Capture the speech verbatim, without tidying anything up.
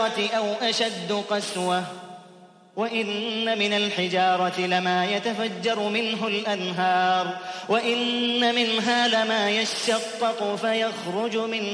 أو أشد قسوة وإن من الحجارة لما يتفجر منه الأنهار وإن منها لما يشقق فيخرج منه